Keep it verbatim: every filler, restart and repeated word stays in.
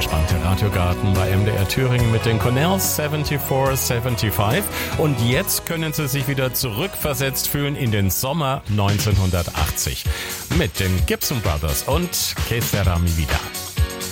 entspannte Radiogarten bei M D R Thüringen mit den Cornells vierundsiebzig fünfundsiebzig. Und jetzt können Sie sich wieder zurückversetzt fühlen in den Sommer neunzehnhundertachtzig mit den Gibson Brothers und Que Sera Mi Vida.